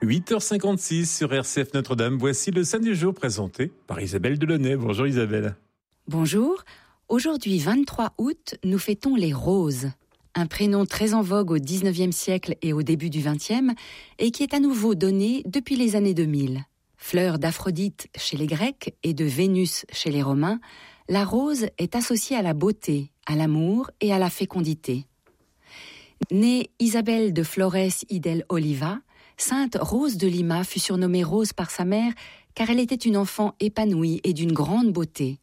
8h56 sur RCF Notre-Dame. Voici le Saint du jour présenté par Isabelle Delaunay. Bonjour Isabelle. Bonjour. Aujourd'hui, 23 août, nous fêtons les roses. Un prénom très en vogue au 19e siècle et au début du 20e et qui est à nouveau donné depuis les années 2000. Fleur d'Aphrodite chez les Grecs et de Vénus chez les Romains, la rose est associée à la beauté, à l'amour et à la fécondité. Née Isabelle de Flores y del Oliva, Sainte Rose de Lima fut surnommée Rose par sa mère car elle était une enfant épanouie et d'une grande beauté.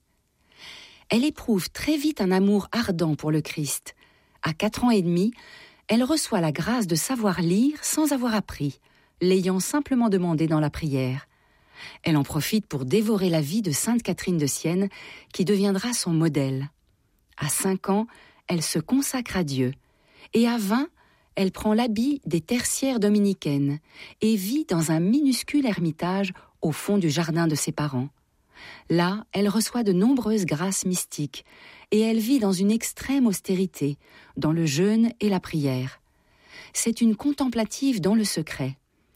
Elle éprouve très vite un amour ardent pour le Christ. À 4 ans et demi, elle reçoit la grâce de savoir lire sans avoir appris, l'ayant simplement demandé dans la prière. Elle en profite pour dévorer la vie de Sainte Catherine de Sienne, qui deviendra son modèle. À 5 ans, elle se consacre à Dieu. Et à 20, elle prend l'habit des tertiaires dominicaines et vit dans un minuscule ermitage au fond du jardin de ses parents. Là, elle reçoit de nombreuses grâces mystiques et elle vit dans une extrême austérité, dans le jeûne et la prière. C'est une contemplative dans le secret.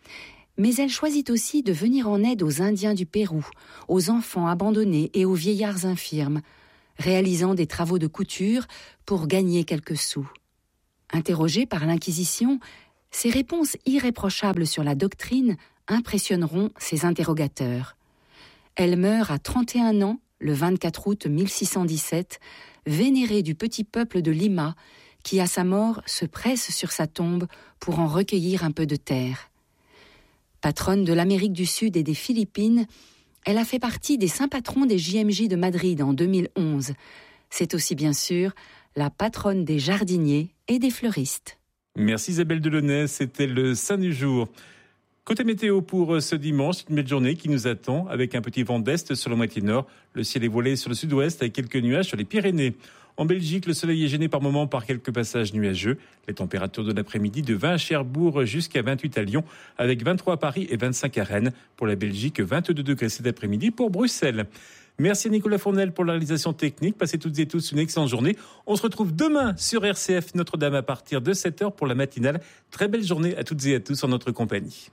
Mais elle choisit aussi de venir en aide aux Indiens du Pérou, aux enfants abandonnés et aux vieillards infirmes, réalisant des travaux de couture pour gagner quelques sous. Interrogée par l'Inquisition, ses réponses irréprochables sur la doctrine impressionneront ses interrogateurs. Elle meurt à 31 ans, le 24 août 1617, vénérée du petit peuple de Lima, qui à sa mort se presse sur sa tombe pour en recueillir un peu de terre. Patronne de l'Amérique du Sud et des Philippines, elle a fait partie des saints patrons des JMJ de Madrid en 2011. C'est aussi bien sûr la patronne des jardiniers et des fleuristes. Merci Isabelle Delaunay, c'était le Saint du jour. Côté météo pour ce dimanche, une belle journée qui nous attend avec un petit vent d'est sur la moitié nord. Le ciel est voilé sur le sud-ouest avec quelques nuages sur les Pyrénées. En Belgique, le soleil est gêné par moments par quelques passages nuageux. Les températures de l'après-midi de 20 à Cherbourg jusqu'à 28 à Lyon, avec 23 à Paris et 25 à Rennes. Pour la Belgique, 22 degrés cet après-midi pour Bruxelles. Merci à Nicolas Fournel pour la réalisation technique. Passez toutes et tous une excellente journée. On se retrouve demain sur RCF Notre-Dame à partir de 7h pour la matinale. Très belle journée à toutes et à tous en notre compagnie.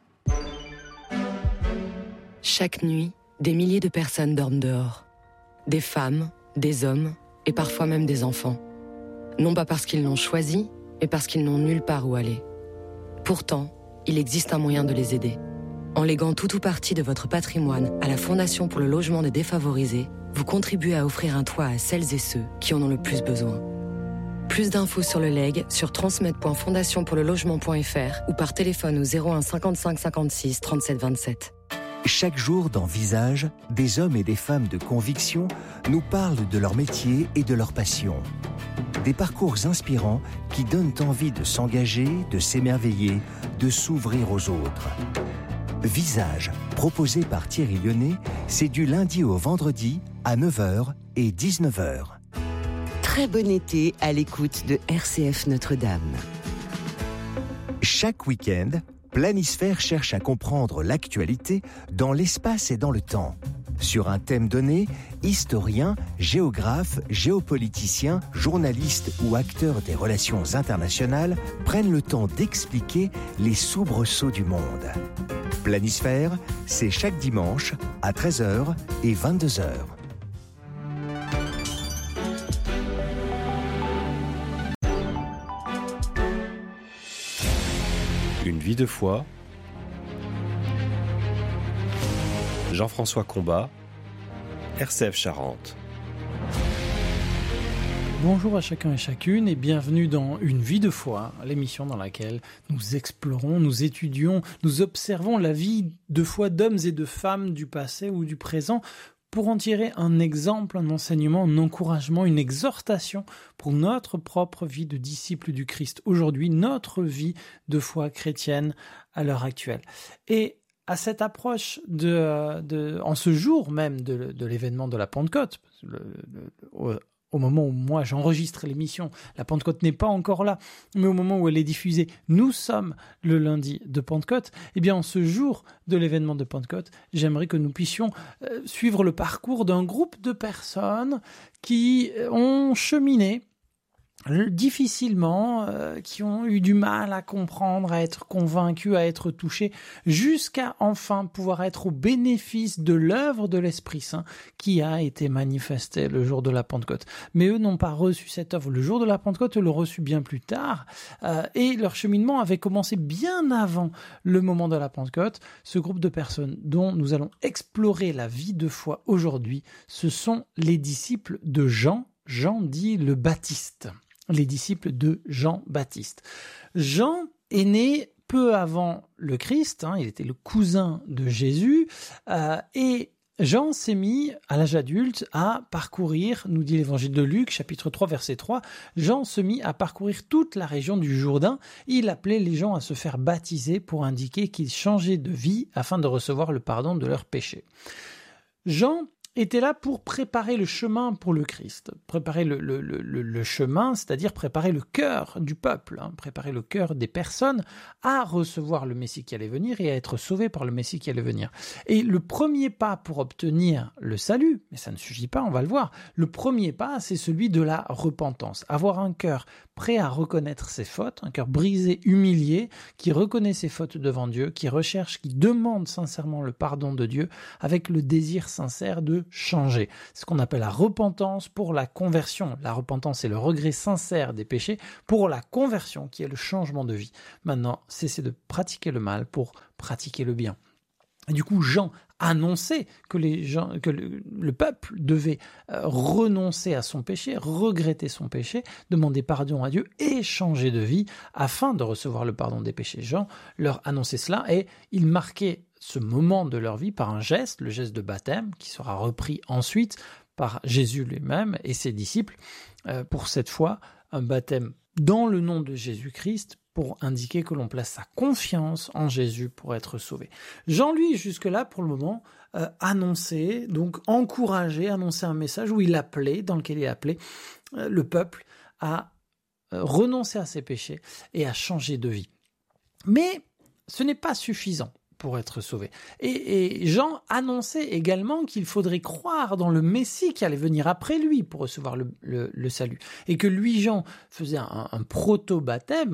Chaque nuit, des milliers de personnes dorment dehors. Des femmes, des hommes et parfois même des enfants. Non pas parce qu'ils l'ont choisi, mais parce qu'ils n'ont nulle part où aller. Pourtant, il existe un moyen de les aider. En léguant tout ou partie de votre patrimoine à la Fondation pour le logement des défavorisés, vous contribuez à offrir un toit à celles et ceux qui en ont le plus besoin. Plus d'infos sur le legs sur transmet.fondationpourlelogement.fr ou par téléphone au 01 55 56 37 27. Chaque jour dans Visage, des hommes et des femmes de conviction nous parlent de leur métier et de leur passion. Des parcours inspirants qui donnent envie de s'engager, de s'émerveiller, de s'ouvrir aux autres. Visage, proposé par Thierry Lyonnais, c'est du lundi au vendredi à 9h et 19h. Très bon été à l'écoute de RCF Notre-Dame. Chaque week-end, Planisphère cherche à comprendre l'actualité dans l'espace et dans le temps. Sur un thème donné, historiens, géographes, géopoliticiens, journalistes ou acteurs des relations internationales prennent le temps d'expliquer les soubresauts du monde. Planisphère, c'est chaque dimanche à 13h et 22h. Une vie de foi. Jean-François Combat, RCF Charente. Bonjour à chacun et chacune et bienvenue dans Une vie de foi, l'émission dans laquelle nous explorons, nous étudions, nous observons la vie de foi d'hommes et de femmes du passé ou du présent pour en tirer un exemple, un enseignement, un encouragement, une exhortation pour notre propre vie de disciples du Christ aujourd'hui, notre vie de foi chrétienne à l'heure actuelle. Et à cette approche en ce jour même de l'événement de la Pentecôte, au moment où moi j'enregistre l'émission, la Pentecôte n'est pas encore là, mais au moment où elle est diffusée, nous sommes le lundi de Pentecôte. Eh bien, en ce jour de l'événement de Pentecôte, j'aimerais que nous puissions suivre le parcours d'un groupe de personnes qui ont cheminé difficilement, qui ont eu du mal à comprendre, à être convaincus, à être touchés, jusqu'à enfin pouvoir être au bénéfice de l'œuvre de l'Esprit Saint qui a été manifestée le jour de la Pentecôte. Mais eux n'ont pas reçu cette œuvre le jour de la Pentecôte, eux l'ont reçu bien plus tard, et leur cheminement avait commencé bien avant le moment de la Pentecôte. Ce groupe de personnes dont nous allons explorer la vie de foi aujourd'hui, ce sont les disciples de Jean dit le Baptiste. Les disciples de Jean-Baptiste. Jean est né peu avant le Christ, il était le cousin de Jésus, et Jean s'est mis, à l'âge adulte, à parcourir, nous dit l'évangile de Luc, chapitre 3, verset 3, Jean se mit à parcourir toute la région du Jourdain. Il appelait les gens à se faire baptiser pour indiquer qu'ils changeaient de vie afin de recevoir le pardon de leurs péchés. Jean était là pour préparer le chemin pour le Christ, préparer le chemin, c'est-à-dire préparer le cœur du peuple, préparer le cœur des personnes à recevoir le Messie qui allait venir et à être sauvés par le Messie qui allait venir. Et le premier pas pour obtenir le salut, mais ça ne suffit pas, on va le voir, le premier pas, c'est celui de la repentance, avoir un cœur prêt à reconnaître ses fautes, un cœur brisé, humilié, qui reconnaît ses fautes devant Dieu, qui recherche, qui demande sincèrement le pardon de Dieu, avec le désir sincère de changer. C'est ce qu'on appelle la repentance pour la conversion. La repentance, c'est le regret sincère des péchés pour la conversion, qui est le changement de vie. Maintenant, cessez de pratiquer le mal pour pratiquer le bien. Et du coup, Jean annonçait que le peuple devait renoncer à son péché, regretter son péché, demander pardon à Dieu et changer de vie afin de recevoir le pardon des péchés. Jean leur annonçait cela et il marquait ce moment de leur vie par un geste, le geste de baptême, qui sera repris ensuite par Jésus lui-même et ses disciples, pour cette fois un baptême dans le nom de Jésus-Christ, pour indiquer que l'on place sa confiance en Jésus pour être sauvé. Jean, lui, jusque-là, pour le moment, annonçait, donc encourageait, annonçait un message où il appelait, dans lequel il appelait le peuple à renoncer à ses péchés et à changer de vie. Mais ce n'est pas suffisant pour être sauvé. Et Jean annonçait également qu'il faudrait croire dans le Messie qui allait venir après lui pour recevoir le salut. Et que lui, Jean, faisait un proto-baptême,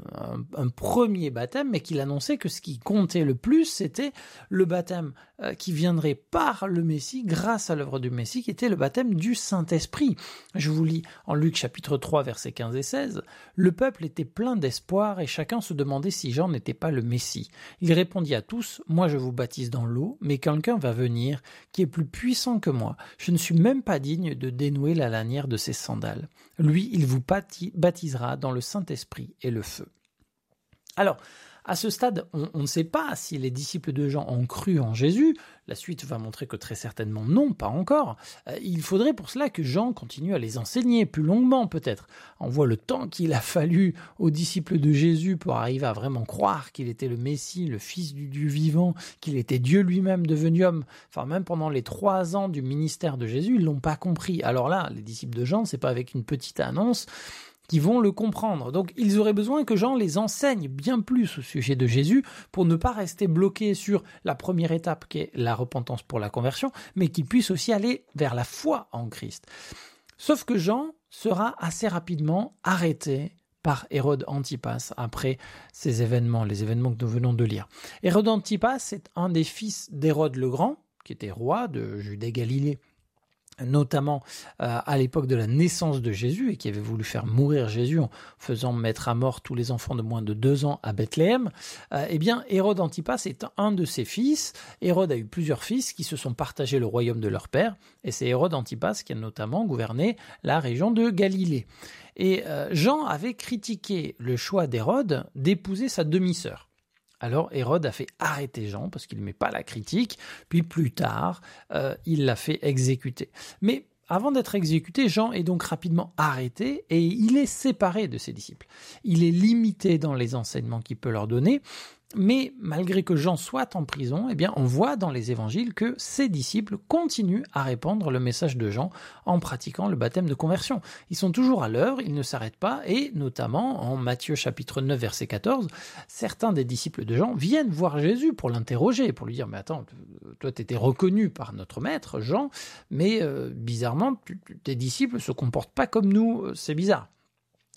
un premier baptême, mais qu'il annonçait que ce qui comptait le plus, c'était le baptême qui viendrait par le Messie, grâce à l'œuvre du Messie, qui était le baptême du Saint-Esprit. Je vous lis en Luc chapitre 3, versets 15 et 16. « Le peuple était plein d'espoir et chacun se demandait si Jean n'était pas le Messie. Il répondit à tous, « Moi je vous baptise dans l'eau, mais quelqu'un va venir qui est plus puissant que moi. Je ne suis même pas digne de dénouer la lanière de ses sandales. Lui, il vous baptisera dans le Saint-Esprit et le feu. » Alors, à ce stade, on ne sait pas si les disciples de Jean ont cru en Jésus. La suite va montrer que très certainement non, pas encore. Il faudrait pour cela que Jean continue à les enseigner plus longuement peut-être. On voit le temps qu'il a fallu aux disciples de Jésus pour arriver à vraiment croire qu'il était le Messie, le Fils du Dieu vivant, qu'il était Dieu lui-même devenu homme. Enfin, même pendant les 3 ans du ministère de Jésus, ils ne l'ont pas compris. Alors là, les disciples de Jean, c'est pas avec une petite annonce qui vont le comprendre. Donc, ils auraient besoin que Jean les enseigne bien plus au sujet de Jésus pour ne pas rester bloqués sur la première étape qui est la repentance pour la conversion, mais qu'ils puissent aussi aller vers la foi en Christ. Sauf que Jean sera assez rapidement arrêté par Hérode Antipas après ces événements, les événements que nous venons de lire. Hérode Antipas est un des fils d'Hérode le Grand, qui était roi de Judée-Galilée, notamment à l'époque de la naissance de Jésus et qui avait voulu faire mourir Jésus en faisant mettre à mort tous les enfants de moins de 2 ans à Bethléem, eh bien Hérode Antipas est un de ses fils. Hérode a eu plusieurs fils qui se sont partagés le royaume de leur père et c'est Hérode Antipas qui a notamment gouverné la région de Galilée. Et Jean avait critiqué le choix d'Hérode d'épouser sa demi-sœur. Alors Hérode a fait arrêter Jean parce qu'il n'aimait pas la critique, puis plus tard, il l'a fait exécuter. Mais avant d'être exécuté, Jean est donc rapidement arrêté et il est séparé de ses disciples. Il est limité dans les enseignements qu'il peut leur donner, mais malgré que Jean soit en prison, eh bien, on voit dans les évangiles que ses disciples continuent à répandre le message de Jean en pratiquant le baptême de conversion. Ils sont toujours à l'œuvre, ils ne s'arrêtent pas, et notamment en Matthieu chapitre 9, verset 14, certains des disciples de Jean viennent voir Jésus pour l'interroger, pour lui dire « Mais attends, toi tu étais reconnu par notre maître, Jean, mais bizarrement, tes disciples ne se comportent pas comme nous, c'est bizarre. »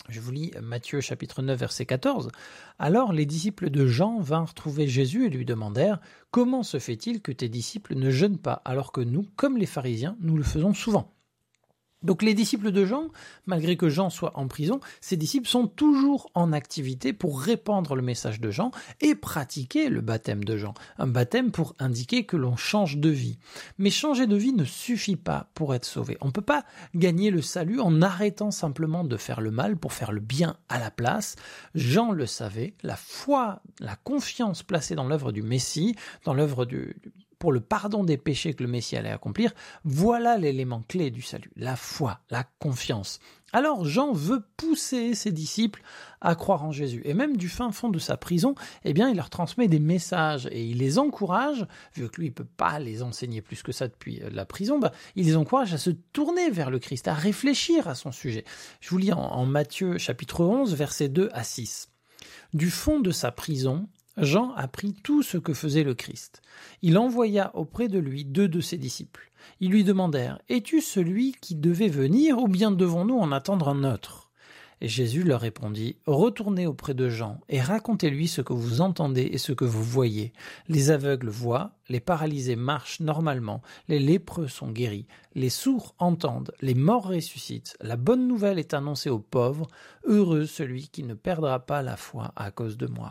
Je vous lis Matthieu chapitre 9 verset 14. « Alors les disciples de Jean vinrent trouver Jésus et lui demandèrent « Comment se fait-il que tes disciples ne jeûnent pas alors que nous, comme les pharisiens, nous le faisons souvent ?» Donc les disciples de Jean, malgré que Jean soit en prison, ces disciples sont toujours en activité pour répandre le message de Jean et pratiquer le baptême de Jean. Un baptême pour indiquer que l'on change de vie. Mais changer de vie ne suffit pas pour être sauvé. On ne peut pas gagner le salut en arrêtant simplement de faire le mal pour faire le bien à la place. Jean le savait, la foi, la confiance placée dans l'œuvre du Messie, dans l'œuvre pour le pardon des péchés que le Messie allait accomplir, voilà l'élément clé du salut, la foi, la confiance. Alors Jean veut pousser ses disciples à croire en Jésus. Et même du fin fond de sa prison, il leur transmet des messages et il les encourage, vu que lui il ne peut pas les enseigner plus que ça depuis la prison, il les encourage à se tourner vers le Christ, à réfléchir à son sujet. Je vous lis en Matthieu chapitre 11, versets 2 à 6. « Du fond de sa prison, Jean apprit tout ce que faisait le Christ. Il envoya auprès de lui 2 de ses disciples. Ils lui demandèrent « Es-tu celui qui devait venir ou bien devons-nous en attendre un autre ?» Et Jésus leur répondit « Retournez auprès de Jean et racontez-lui ce que vous entendez et ce que vous voyez. Les aveugles voient, les paralysés marchent normalement, les lépreux sont guéris, les sourds entendent, les morts ressuscitent. La bonne nouvelle est annoncée aux pauvres. Heureux celui qui ne perdra pas la foi à cause de moi. »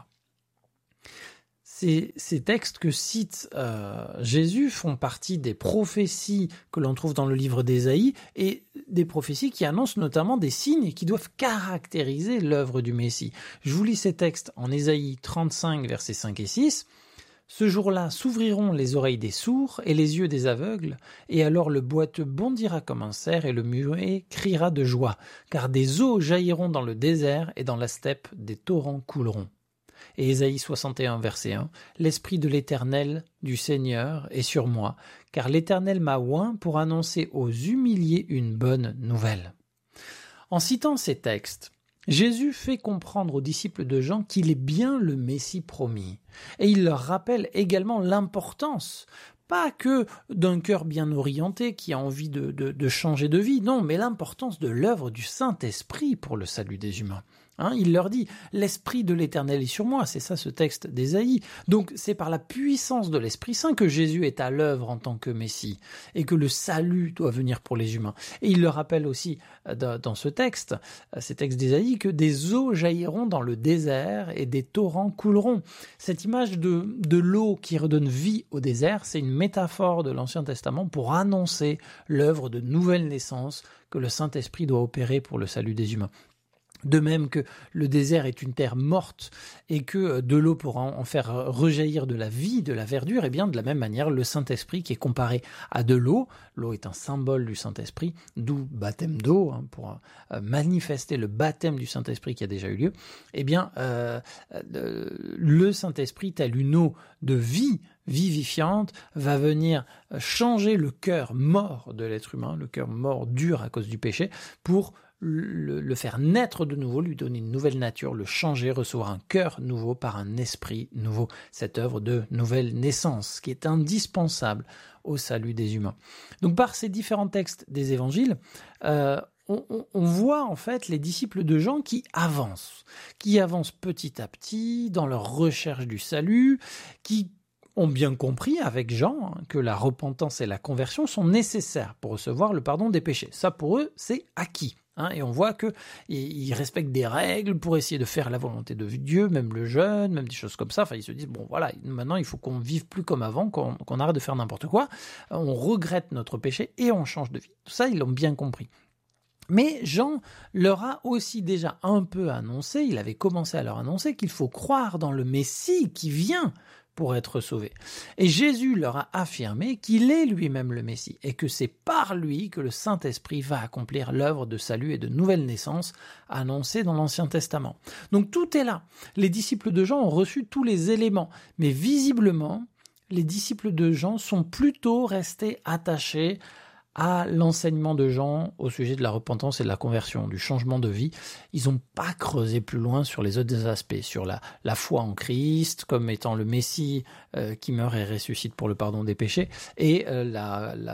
Ces textes que cite Jésus font partie des prophéties que l'on trouve dans le livre d'Ésaïe et des prophéties qui annoncent notamment des signes qui doivent caractériser l'œuvre du Messie. Je vous lis ces textes en Ésaïe 35, versets 5 et 6. « Ce jour-là s'ouvriront les oreilles des sourds et les yeux des aveugles, et alors le boiteux bondira comme un cerf et le muet criera de joie, car des eaux jailliront dans le désert et dans la steppe des torrents couleront. » Et Ésaïe 61, verset 1, « L'Esprit de l'Éternel, du Seigneur, est sur moi, car l'Éternel m'a oint pour annoncer aux humiliés une bonne nouvelle. » En citant ces textes, Jésus fait comprendre aux disciples de Jean qu'il est bien le Messie promis. Et il leur rappelle également l'importance, pas que d'un cœur bien orienté qui a envie de changer de vie, non, mais l'importance de l'œuvre du Saint-Esprit pour le salut des humains. Il leur dit « L'Esprit de l'Éternel est sur moi », c'est ça ce texte d'Ésaïe. Donc c'est par la puissance de l'Esprit Saint que Jésus est à l'œuvre en tant que Messie et que le salut doit venir pour les humains. Et il leur rappelle aussi dans ce texte, ces textes d'Ésaïe, que des eaux jailliront dans le désert et des torrents couleront. Cette image de l'eau qui redonne vie au désert, c'est une métaphore de l'Ancien Testament pour annoncer l'œuvre de nouvelle naissance que le Saint-Esprit doit opérer pour le salut des humains. De même que le désert est une terre morte et que de l'eau pourra en faire rejaillir de la vie, de la verdure, et bien de la même manière, le Saint-Esprit qui est comparé à de l'eau, l'eau est un symbole du Saint-Esprit, d'où baptême d'eau, pour manifester le baptême du Saint-Esprit qui a déjà eu lieu, eh bien le Saint-Esprit, tel une eau de vie vivifiante, va venir changer le cœur mort de l'être humain, le cœur mort dur à cause du péché, pour le faire naître de nouveau, lui donner une nouvelle nature, le changer, recevoir un cœur nouveau par un esprit nouveau. Cette œuvre de nouvelle naissance qui est indispensable au salut des humains. Donc par ces différents textes des évangiles, on voit en fait les disciples de Jean qui avancent petit à petit dans leur recherche du salut, qui ont bien compris avec Jean que la repentance et la conversion sont nécessaires pour recevoir le pardon des péchés. Ça pour eux, c'est acquis. Et on voit qu'ils respectent des règles pour essayer de faire la volonté de Dieu, même le jeûne, même des choses comme ça. Enfin, ils se disent, bon voilà, maintenant il faut qu'on vive plus comme avant, qu'on arrête de faire n'importe quoi. On regrette notre péché et on change de vie. Tout ça, ils l'ont bien compris. Mais Jean leur a aussi déjà un peu annoncé, il avait commencé à leur annoncer qu'il faut croire dans le Messie qui vient pour être sauvé. Et Jésus leur a affirmé qu'il est lui-même le Messie et que c'est par lui que le Saint-Esprit va accomplir l'œuvre de salut et de nouvelle naissance annoncée dans l'Ancien Testament. Donc tout est là. Les disciples de Jean ont reçu tous les éléments, mais visiblement, les disciples de Jean sont plutôt restés attachés à l'enseignement de Jean au sujet de la repentance et de la conversion, du changement de vie. Ils n'ont pas creusé plus loin sur les autres aspects, sur la foi en Christ comme étant le Messie qui meurt et ressuscite pour le pardon des péchés, et la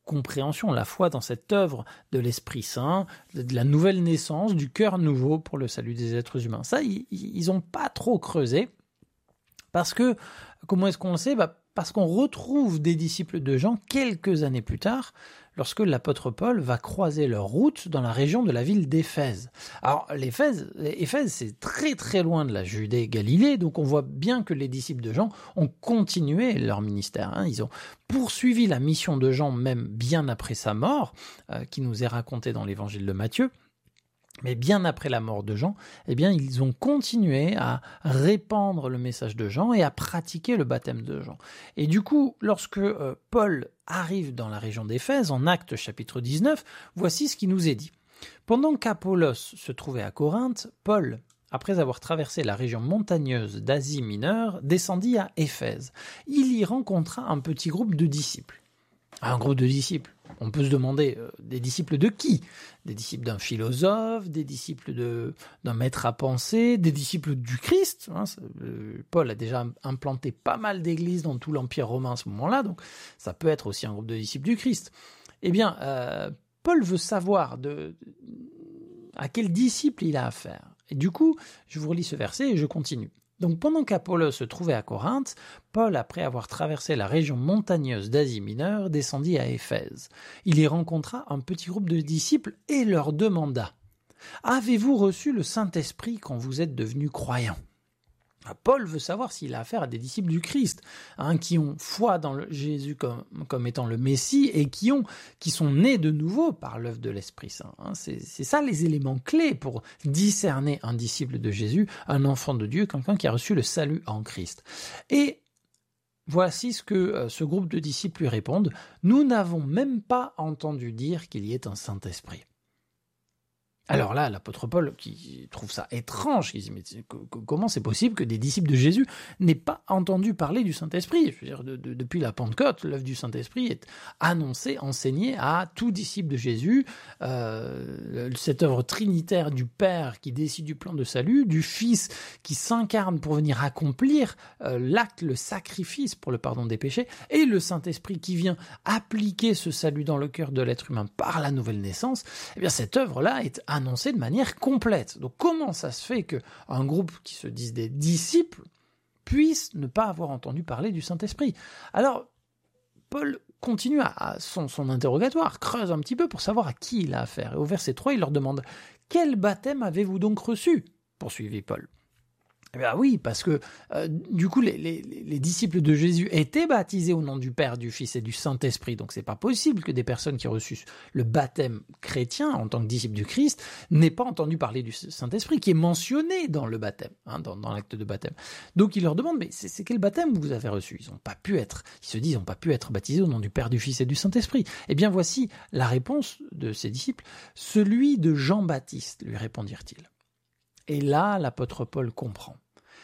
compréhension, la foi dans cette œuvre de l'Esprit Saint, de la nouvelle naissance, du cœur nouveau pour le salut des êtres humains. Ça, ils n'ont pas trop creusé, parce que, comment est-ce qu'on le sait ? Parce qu'on retrouve des disciples de Jean quelques années plus tard, lorsque l'apôtre Paul va croiser leur route dans la région de la ville d'Éphèse. Alors, Éphèse, c'est très très loin de la Judée et Galilée, donc on voit bien que les disciples de Jean ont continué leur ministère. Ils ont poursuivi la mission de Jean même bien après sa mort, qui nous est racontée dans l'évangile de Matthieu. Mais bien après la mort de Jean, ils ont continué à répandre le message de Jean et à pratiquer le baptême de Jean. Et du coup, lorsque Paul arrive dans la région d'Éphèse, en Actes chapitre 19, voici ce qui nous est dit. Pendant qu'Apollos se trouvait à Corinthe, Paul, après avoir traversé la région montagneuse d'Asie mineure, descendit à Éphèse. Il y rencontra un petit groupe de disciples. Un groupe de disciples. On peut se demander, des disciples de qui ? Des disciples d'un philosophe, des disciples d'un maître à penser, des disciples du Christ. Paul a déjà implanté pas mal d'églises dans tout l'Empire romain à ce moment-là, donc ça peut être aussi un groupe de disciples du Christ. Paul veut savoir à quel disciple il a affaire. Et du coup, je vous relis ce verset et je continue. Donc pendant qu'Apollos se trouvait à Corinthe, Paul, après avoir traversé la région montagneuse d'Asie mineure, descendit à Éphèse. Il y rencontra un petit groupe de disciples et leur demanda « Avez-vous reçu le Saint-Esprit quand vous êtes devenus croyants ?» Paul veut savoir s'il a affaire à des disciples du Christ, qui ont foi dans Jésus comme étant le Messie et qui sont nés de nouveau par l'œuvre de l'Esprit Saint. C'est ça les éléments clés pour discerner un disciple de Jésus, un enfant de Dieu, quelqu'un qui a reçu le salut en Christ. Et voici ce que ce groupe de disciples lui répondent. « Nous n'avons même pas entendu dire qu'il y ait un Saint-Esprit. » Alors là, l'apôtre Paul, qui trouve ça étrange, il dit, mais comment c'est possible que des disciples de Jésus n'aient pas entendu parler du Saint-Esprit ? Je veux dire, depuis la Pentecôte, l'œuvre du Saint-Esprit est annoncée, enseignée à tout disciple de Jésus. Cette œuvre trinitaire du Père qui décide du plan de salut, du Fils qui s'incarne pour venir accomplir l'acte, le sacrifice pour le pardon des péchés, et le Saint-Esprit qui vient appliquer ce salut dans le cœur de l'être humain par la nouvelle naissance. Eh bien, cette œuvre-là est annoncé de manière complète. Donc comment ça se fait qu'un groupe qui se disent des disciples puisse ne pas avoir entendu parler du Saint-Esprit ? Alors, Paul continue à son interrogatoire, creuse un petit peu pour savoir à qui il a affaire. Et au verset 3, il leur demande « Quel baptême avez-vous donc reçu ?» poursuivit Paul. Eh bien oui, parce que du coup, les disciples de Jésus étaient baptisés au nom du Père, du Fils et du Saint-Esprit. Donc c'est pas possible que des personnes qui ont reçu le baptême chrétien en tant que disciples du Christ n'aient pas entendu parler du Saint-Esprit, qui est mentionné dans le baptême, dans l'acte de baptême. Donc il leur demande, mais c'est quel baptême vous avez reçu ? Ils se disent, ils n'ont pas pu être baptisés au nom du Père, du Fils et du Saint-Esprit. Eh bien voici la réponse de ces disciples. Celui de Jean-Baptiste, lui répondirent-ils. Et là, l'apôtre Paul comprend.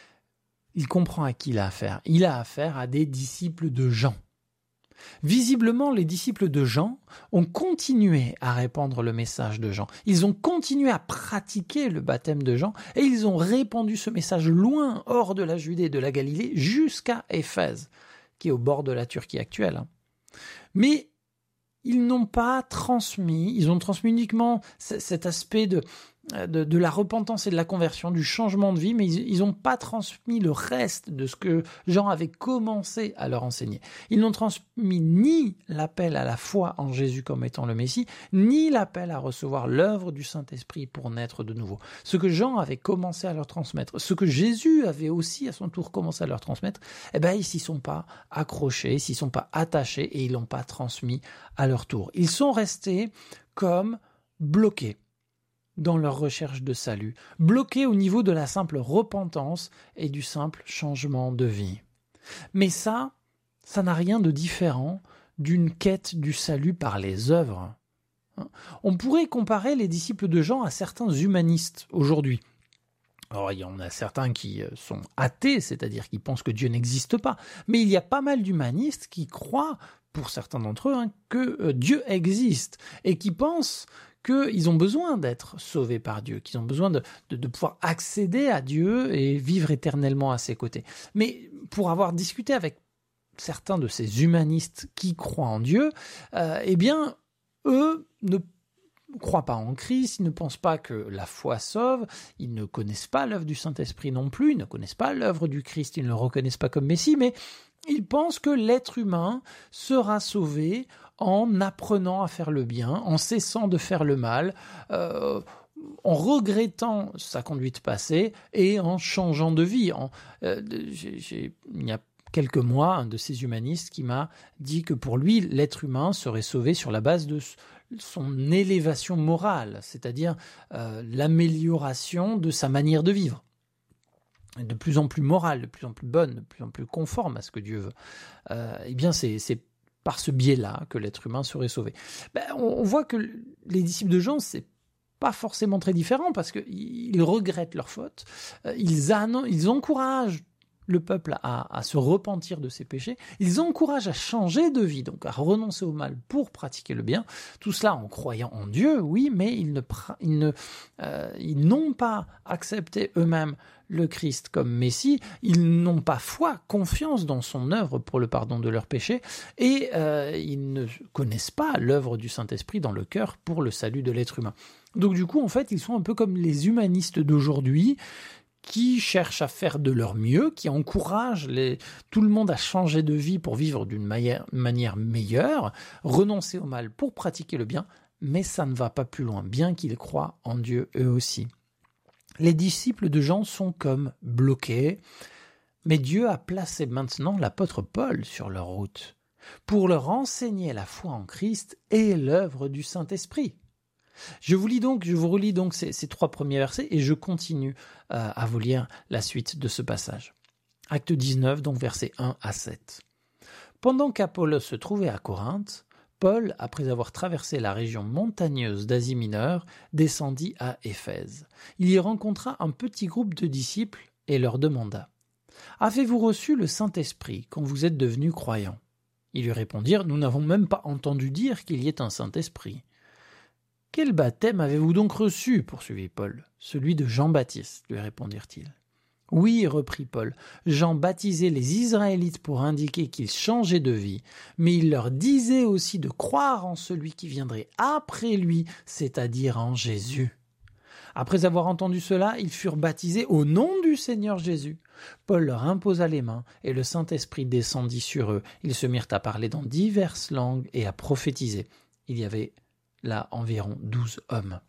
Il comprend à qui il a affaire. Il a affaire à des disciples de Jean. Visiblement, les disciples de Jean ont continué à répandre le message de Jean. Ils ont continué à pratiquer le baptême de Jean et ils ont répandu ce message loin, hors de la Judée et de la Galilée, jusqu'à Éphèse, qui est au bord de la Turquie actuelle. Mais ils n'ont pas transmis, ils ont transmis uniquement cet aspect de la repentance et de la conversion, du changement de vie, mais ils n'ont pas transmis le reste de ce que Jean avait commencé à leur enseigner. Ils n'ont transmis ni l'appel à la foi en Jésus comme étant le Messie, ni l'appel à recevoir l'œuvre du Saint-Esprit pour naître de nouveau. Ce que Jean avait commencé à leur transmettre, ce que Jésus avait aussi à son tour commencé à leur transmettre, ils s'y sont pas accrochés, ils s'y sont pas attachés et ils l'ont pas transmis à leur tour. Ils sont restés comme bloqués dans leur recherche de salut, bloqués au niveau de la simple repentance et du simple changement de vie. Mais ça n'a rien de différent d'une quête du salut par les œuvres. On pourrait comparer les disciples de Jean à certains humanistes aujourd'hui. Alors, il y en a certains qui sont athées, c'est-à-dire qui pensent que Dieu n'existe pas, mais il y a pas mal d'humanistes qui croient, pour certains d'entre eux, que Dieu existe et qui pensent qu'ils ont besoin d'être sauvés par Dieu, qu'ils ont besoin de pouvoir accéder à Dieu et vivre éternellement à ses côtés. Mais pour avoir discuté avec certains de ces humanistes qui croient en Dieu, eh bien, eux ne croient pas en Christ, ils ne pensent pas que la foi sauve, ils ne connaissent pas l'œuvre du Saint-Esprit non plus, ils ne connaissent pas l'œuvre du Christ, ils ne le reconnaissent pas comme Messie, mais ils pensent que l'être humain sera sauvé en apprenant à faire le bien, en cessant de faire le mal, en regrettant sa conduite passée et en changeant de vie. Il y a quelques mois, un de ces humanistes qui m'a dit que pour lui, l'être humain serait sauvé sur la base de son élévation morale, c'est-à-dire l'amélioration de sa manière de vivre, de plus en plus morale, de plus en plus bonne, de plus en plus conforme à ce que Dieu veut. Eh bien, c'est par ce biais-là que l'être humain serait sauvé. On voit que les disciples de Jean, c'est pas forcément très différent parce qu'ils regrettent leurs fautes, ils encouragent le peuple à se repentir de ses péchés, ils encouragent à changer de vie, donc à renoncer au mal pour pratiquer le bien, tout cela en croyant en Dieu, oui, mais ils n'ont pas accepté eux-mêmes le Christ comme Messie, ils n'ont pas foi, confiance dans son œuvre pour le pardon de leurs péchés, et ils ne connaissent pas l'œuvre du Saint-Esprit dans le cœur pour le salut de l'être humain. Donc du coup, en fait, ils sont un peu comme les humanistes d'aujourd'hui, qui cherchent à faire de leur mieux, qui encouragent tout le monde à changer de vie pour vivre d'une manière meilleure, renoncer au mal pour pratiquer le bien, mais ça ne va pas plus loin, bien qu'ils croient en Dieu eux aussi. Les disciples de Jean sont comme bloqués, mais Dieu a placé maintenant l'apôtre Paul sur leur route pour leur enseigner la foi en Christ et l'œuvre du Saint-Esprit. Je vous relis donc ces 3 premiers versets et je continue à vous lire la suite de ce passage. Acte 19, donc versets 1 à 7. Pendant qu'Apollos se trouvait à Corinthe, Paul, après avoir traversé la région montagneuse d'Asie mineure, descendit à Éphèse. Il y rencontra un petit groupe de disciples et leur demanda « Avez-vous reçu le Saint-Esprit quand vous êtes devenus croyants ?» Ils lui répondirent « Nous n'avons même pas entendu dire qu'il y ait un Saint-Esprit. » « Quel baptême avez-vous donc reçu ?» poursuivit Paul. « Celui de Jean-Baptiste, lui répondirent-ils. « Oui, reprit Paul, Jean baptisait les Israélites pour indiquer qu'ils changeaient de vie, mais il leur disait aussi de croire en celui qui viendrait après lui, c'est-à-dire en Jésus. » Après avoir entendu cela, ils furent baptisés au nom du Seigneur Jésus. Paul leur imposa les mains, et le Saint-Esprit descendit sur eux. Ils se mirent à parler dans diverses langues et à prophétiser. Il y avait là environ 12 hommes.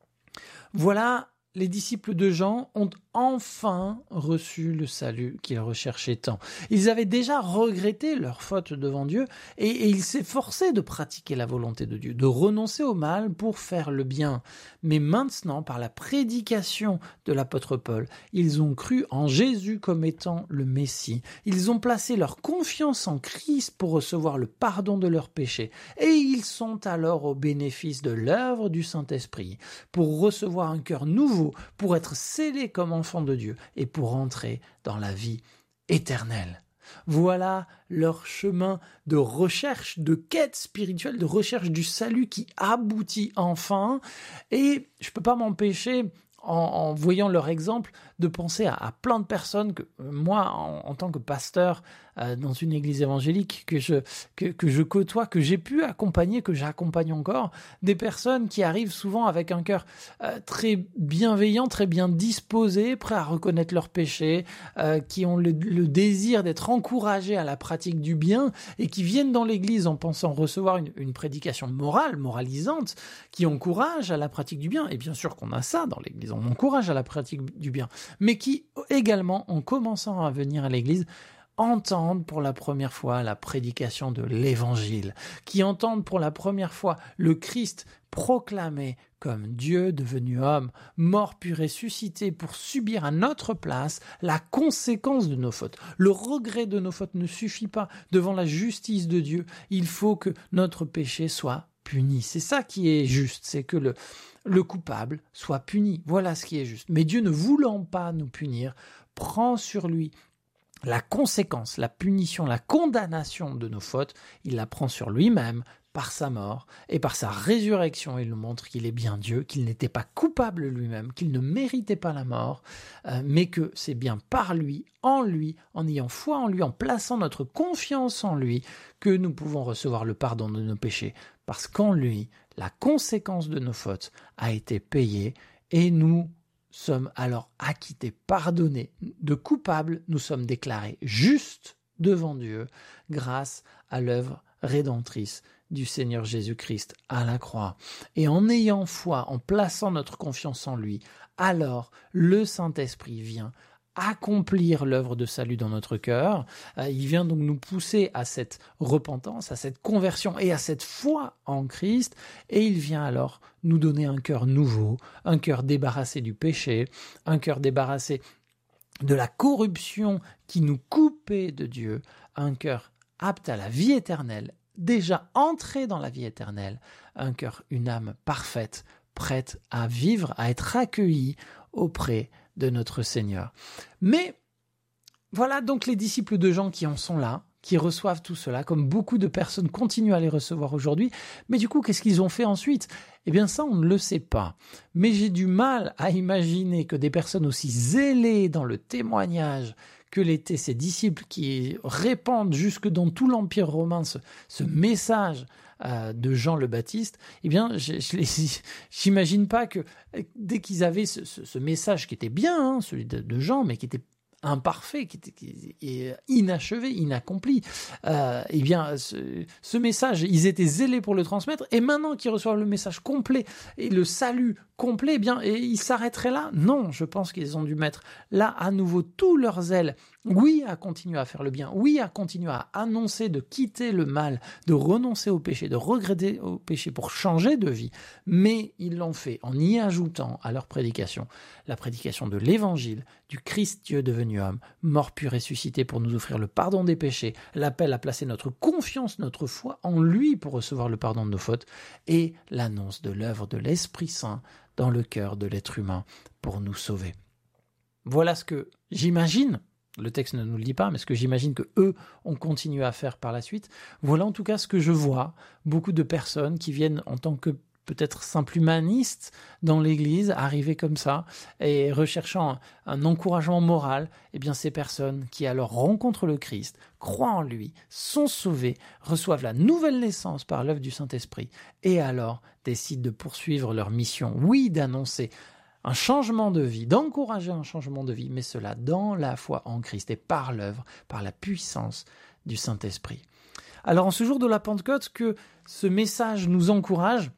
Voilà, les disciples de Jean ont enfin reçu le salut qu'ils recherchaient tant. Ils avaient déjà regretté leur faute devant Dieu et ils s'efforçaient de pratiquer la volonté de Dieu, de renoncer au mal pour faire le bien. Mais maintenant, par la prédication de l'apôtre Paul, ils ont cru en Jésus comme étant le Messie. Ils ont placé leur confiance en Christ pour recevoir le pardon de leurs péchés. Et ils sont alors au bénéfice de l'œuvre du Saint-Esprit, pour recevoir un cœur nouveau, pour être scellés comme enfants de Dieu et pour entrer dans la vie éternelle. Voilà leur chemin de recherche, de quête spirituelle, de recherche du salut qui aboutit enfin. Et je ne peux pas m'empêcher, en voyant leur exemple, de penser à plein de personnes que moi, en tant que pasteur dans une église évangélique que je côtoie, que j'ai pu accompagner, que j'accompagne encore, des personnes qui arrivent souvent avec un cœur très bienveillant, très bien disposé, prêt à reconnaître leurs péchés, qui ont le désir d'être encouragés à la pratique du bien et qui viennent dans l'église en pensant recevoir une prédication moralisante, qui encourage à la pratique du bien. Et bien sûr qu'on a ça dans l'église, on encourage à la pratique du bien, mais qui également, en commençant à venir à l'église, entendent pour la première fois la prédication de l'Évangile, qui entendent pour la première fois le Christ proclamé comme Dieu devenu homme, mort puis ressuscité pour subir à notre place la conséquence de nos fautes. Le regret de nos fautes ne suffit pas devant la justice de Dieu. Il faut que notre péché soit puni. C'est ça qui est juste, c'est que le coupable soit puni. Voilà ce qui est juste. Mais Dieu, ne voulant pas nous punir, prend sur lui la conséquence, la punition, la condamnation de nos fautes. Il la prend sur lui-même, par sa mort et par sa résurrection, il nous montre qu'il est bien Dieu, qu'il n'était pas coupable lui-même, qu'il ne méritait pas la mort, mais que c'est bien par lui, en ayant foi en lui, en plaçant notre confiance en lui, que nous pouvons recevoir le pardon de nos péchés. Parce qu'en lui, la conséquence de nos fautes a été payée et nous sommes alors acquittés, pardonnés. De coupables, nous sommes déclarés justes devant Dieu grâce à l'œuvre rédemptrice du Seigneur Jésus-Christ à la croix. Et en ayant foi, en plaçant notre confiance en lui, alors le Saint-Esprit vient accomplir l'œuvre de salut dans notre cœur. Il vient donc nous pousser à cette repentance, à cette conversion et à cette foi en Christ. Et il vient alors nous donner un cœur nouveau, un cœur débarrassé du péché, un cœur débarrassé de la corruption qui nous coupait de Dieu, un cœur apte à la vie éternelle, déjà entré dans la vie éternelle, un cœur, une âme parfaite, prête à vivre, à être accueillie auprès de notre Seigneur. Mais voilà donc les disciples de Jean qui en sont là, qui reçoivent tout cela, comme beaucoup de personnes continuent à les recevoir aujourd'hui. Mais du coup, qu'est-ce qu'ils ont fait ensuite ? Eh bien ça, on ne le sait pas. Mais j'ai du mal à imaginer que des personnes aussi zélées dans le témoignage que l'étaient ces disciples qui répandent jusque dans tout l'Empire romain ce message de Jean le Baptiste, eh bien, j'imagine pas que dès qu'ils avaient ce message qui était bien, celui de Jean, mais qui était imparfait, qui est inachevé, inaccompli, eh bien, ce message, ils étaient zélés pour le transmettre, et maintenant qu'ils reçoivent le message complet et le salut complet, eh bien, et ils s'arrêteraient là ? Non, je pense qu'ils ont dû mettre là à nouveau tout leur zèle. Oui, à continuer à faire le bien. Oui, à continuer à annoncer de quitter le mal, de renoncer au péché, de regretter au péché pour changer de vie. Mais ils l'ont fait en y ajoutant à leur prédication la prédication de l'Évangile, du Christ Dieu devenu homme, mort puis ressuscité pour nous offrir le pardon des péchés, l'appel à placer notre confiance, notre foi en lui pour recevoir le pardon de nos fautes, et l'annonce de l'œuvre de l'Esprit Saint dans le cœur de l'être humain pour nous sauver. Voilà ce que j'imagine, le texte ne nous le dit pas, mais ce que j'imagine que eux ont continué à faire par la suite. Voilà en tout cas ce que je vois, beaucoup de personnes qui viennent en tant que peut-être simple humaniste dans l'Église, arriver comme ça et recherchant un encouragement moral, eh bien ces personnes qui alors rencontrent le Christ, croient en lui, sont sauvées, reçoivent la nouvelle naissance par l'œuvre du Saint-Esprit et alors décident de poursuivre leur mission, oui, d'annoncer un changement de vie, d'encourager un changement de vie, mais cela dans la foi en Christ et par l'œuvre, par la puissance du Saint-Esprit. Alors en ce jour de la Pentecôte, que ce message nous encourage.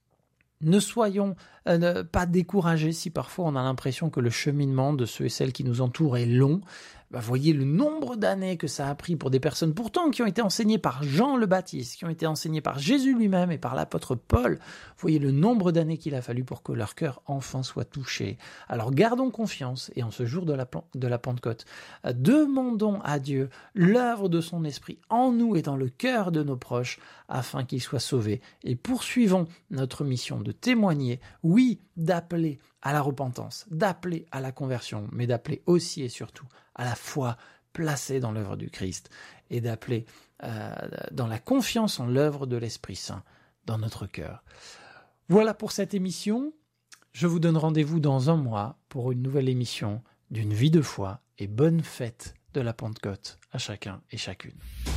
Ne soyons pas découragés si parfois on a l'impression que le cheminement de ceux et celles qui nous entourent est long. Voyez le nombre d'années que ça a pris pour des personnes pourtant qui ont été enseignées par Jean le Baptiste, qui ont été enseignées par Jésus lui-même et par l'apôtre Paul. Voyez le nombre d'années qu'il a fallu pour que leur cœur enfin soit touché. Alors gardons confiance et en ce jour de la Pentecôte, demandons à Dieu l'œuvre de son esprit en nous et dans le cœur de nos proches afin qu'ils soient sauvés et poursuivons notre mission de témoigner, oui, d'appeler à la repentance, d'appeler à la conversion, mais d'appeler aussi et surtout à la foi placée dans l'œuvre du Christ et d'appeler dans la confiance en l'œuvre de l'Esprit Saint dans notre cœur. Voilà pour cette émission. Je vous donne rendez-vous dans un mois pour une nouvelle émission d'une vie de foi et bonne fête de la Pentecôte à chacun et chacune.